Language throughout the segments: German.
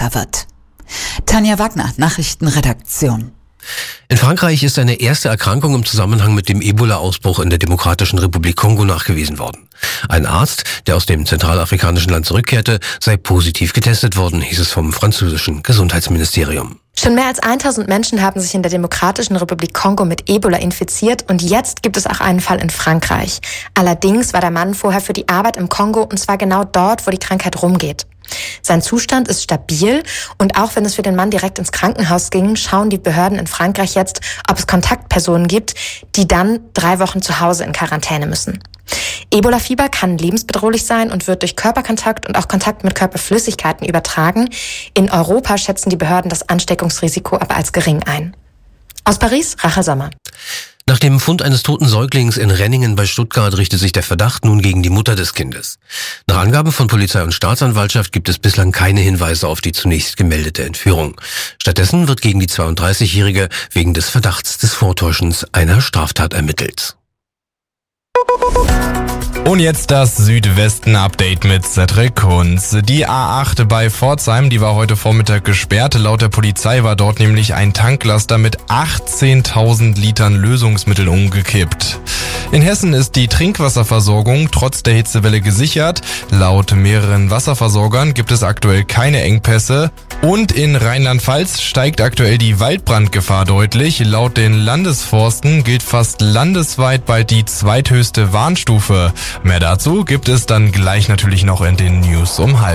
besser wird. Tanja Wagner, Nachrichtenredaktion. In Frankreich ist eine erste Erkrankung im Zusammenhang mit dem Ebola-Ausbruch in der Demokratischen Republik Kongo nachgewiesen worden. Ein Arzt, der aus dem zentralafrikanischen Land zurückkehrte, sei positiv getestet worden, hieß es vom französischen Gesundheitsministerium. Schon mehr als 1000 Menschen haben sich in der Demokratischen Republik Kongo mit Ebola infiziert und jetzt gibt es auch einen Fall in Frankreich. Allerdings war der Mann vorher für die Arbeit im Kongo und zwar genau dort, wo die Krankheit rumgeht. Sein Zustand ist stabil und auch wenn es für den Mann direkt ins Krankenhaus ging, schauen die Behörden in Frankreich jetzt, ob es Kontaktpersonen gibt, die dann 3 Wochen zu Hause in Quarantäne müssen. Ebola-Fieber kann lebensbedrohlich sein und wird durch Körperkontakt und auch Kontakt mit Körperflüssigkeiten übertragen. In Europa schätzen die Behörden das Ansteckungsrisiko aber als gering ein. Aus Paris, Rachel Sommer. Nach dem Fund eines toten Säuglings in Renningen bei Stuttgart richtet sich der Verdacht nun gegen die Mutter des Kindes. Nach Angaben von Polizei und Staatsanwaltschaft gibt es bislang keine Hinweise auf die zunächst gemeldete Entführung. Stattdessen wird gegen die 32-Jährige wegen des Verdachts des Vortäuschens einer Straftat ermittelt. Und jetzt das Südwesten-Update mit Cedric Kunz. Die A8 bei Pforzheim, die war heute Vormittag gesperrt. Laut der Polizei war dort nämlich ein Tanklaster mit 18.000 Litern Lösungsmittel umgekippt. In Hessen ist die Trinkwasserversorgung trotz der Hitzewelle gesichert. Laut mehreren Wasserversorgern gibt es aktuell keine Engpässe. Und in Rheinland-Pfalz steigt aktuell die Waldbrandgefahr deutlich. Laut den Landesforsten gilt fast landesweit bald die zweithöchste Warnstufe. Mehr dazu gibt es dann gleich natürlich noch in den News um 12:30.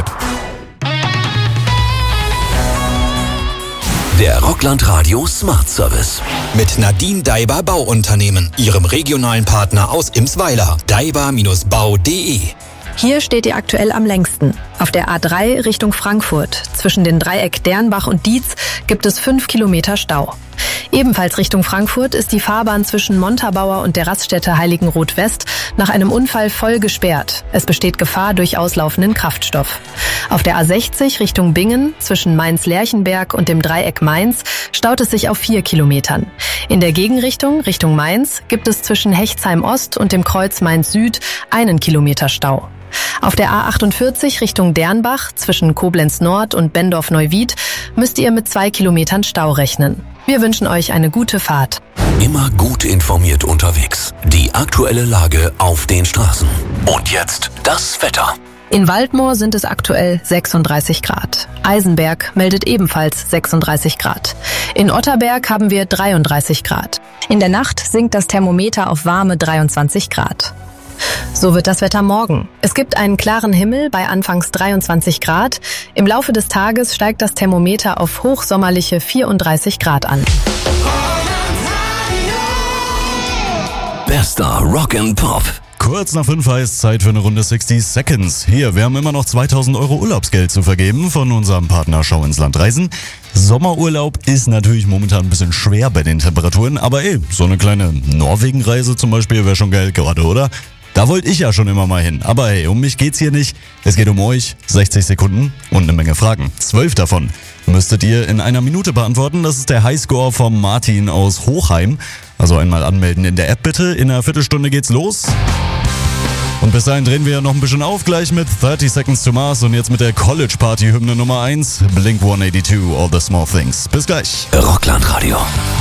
Der Rockland Radio Smart Service. Mit Nadine Daiber Bauunternehmen, ihrem regionalen Partner aus Imsweiler. daiber-bau.de. Hier steht ihr aktuell am längsten. Auf der A3 Richtung Frankfurt. Zwischen den Dreieck Dernbach und Dietz gibt es 5 Kilometer Stau. Ebenfalls Richtung Frankfurt ist die Fahrbahn zwischen Montabaur und der Raststätte Heiligenroth-West nach einem Unfall voll gesperrt. Es besteht Gefahr durch auslaufenden Kraftstoff. Auf der A60 Richtung Bingen zwischen Mainz-Lerchenberg und dem Dreieck Mainz staut es sich auf 4 Kilometern. In der Gegenrichtung, Richtung Mainz, gibt es zwischen Hechtsheim Ost und dem Kreuz Mainz Süd 1 Kilometer Stau. Auf der A48 Richtung Dernbach zwischen Koblenz Nord und Bendorf-Neuwied müsst ihr mit 2 Kilometern Stau rechnen. Wir wünschen euch eine gute Fahrt. Immer gut informiert unterwegs. Die aktuelle Lage auf den Straßen. Und jetzt das Wetter. In Waldmoor sind es aktuell 36 Grad. Eisenberg meldet ebenfalls 36 Grad. In Otterberg haben wir 33 Grad. In der Nacht sinkt das Thermometer auf warme 23 Grad. So wird das Wetter morgen. Es gibt einen klaren Himmel bei anfangs 23 Grad. Im Laufe des Tages steigt das Thermometer auf hochsommerliche 34 Grad an. Bester Rock and Pop. Kurz nach 5 heißt Zeit für eine Runde 60 Seconds. Hier, wir haben immer noch 2000 Euro Urlaubsgeld zu vergeben von unserem Partner Schau ins Land Reisen. Sommerurlaub ist natürlich momentan ein bisschen schwer bei den Temperaturen, aber so eine kleine Norwegen-Reise zum Beispiel wäre schon geil gerade, oder? Da wollte ich ja schon immer mal hin. Aber um mich geht's hier nicht. Es geht um euch. 60 Sekunden und eine Menge Fragen. 12 davon müsstet ihr in einer Minute beantworten. Das ist der Highscore vom Martin aus Hochheim. Also einmal anmelden in der App bitte. In einer Viertelstunde geht's los. Und bis dahin drehen wir ja noch ein bisschen auf, gleich mit 30 Seconds to Mars und jetzt mit der College-Party-Hymne Nummer 1, Blink-182, All the Small Things. Bis gleich. Rockland Radio.